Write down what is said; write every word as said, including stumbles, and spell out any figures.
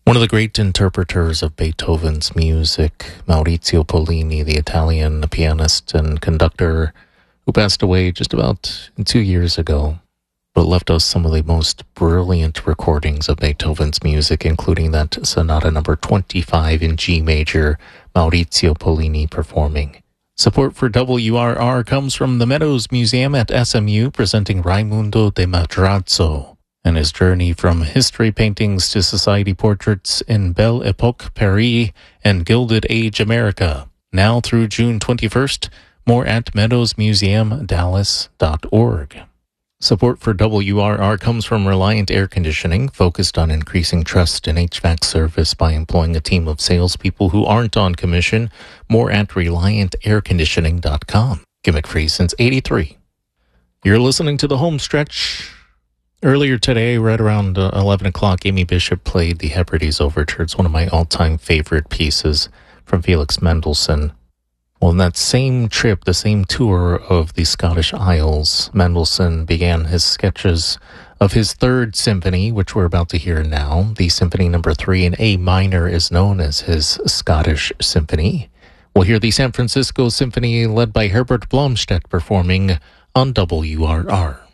One of the great interpreters of Beethoven's music, Maurizio Pollini, the Italian pianist and conductor who passed away just about two years ago, but left us some of the most brilliant recordings of Beethoven's music, including that Sonata number twenty-five in G major, Maurizio Pollini performing. Support for W R R comes from the Meadows Museum at S M U, presenting Raimundo de Madrazo and his journey from history paintings to society portraits in Belle Epoque Paris and Gilded Age America. Now through June twenty-first, more at meadows museum dallas dot org. Support for W R R comes from Reliant Air Conditioning, focused on increasing trust in H V A C service by employing a team of salespeople who aren't on commission. More at reliant air conditioning dot com. Gimmick-free since eighty-three. You're listening to The Home Stretch. Earlier today, right around uh, eleven o'clock, Amy Bishop played the Hebrides Overture. It's one of my all-time favorite pieces from Felix Mendelssohn. Well, in that same trip, the same tour of the Scottish Isles, Mendelssohn began his sketches of his third symphony, which we're about to hear now. The Symphony Number Three in A minor is known as his Scottish Symphony. We'll hear the San Francisco Symphony led by Herbert Blomstedt performing on W R R.